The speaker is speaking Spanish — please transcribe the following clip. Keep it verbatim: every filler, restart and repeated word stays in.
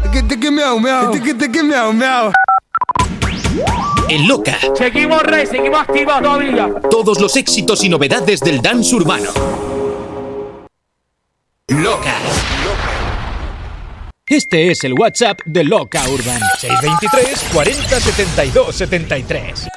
Miau, miau. Miau, miau. En Loca. Seguimos rey, seguimos activos todavía. Todos los éxitos y novedades del dance urbano. Loca. Este es el WhatsApp de Loca Urban. seis dos tres, cuarenta, setenta y dos, setenta y tres.